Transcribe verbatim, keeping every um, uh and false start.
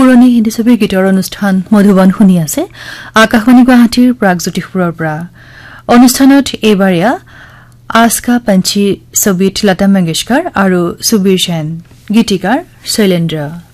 পুৰণি হিন্দী ছবিৰ গীতৰ অনুষ্ঠান মধুবন শুনি আছে আকাশবাণী গুৱাহাটীৰ প্ৰাগজ্যোতিষপুৰৰ পৰা অনুষ্ঠানত এইবাৰিয়া আজকা पंछी ছবিত লতা মংগেশকাৰ আৰু সুবীৰ সেন গীতিকাৰ শৈলেন্দ্ৰ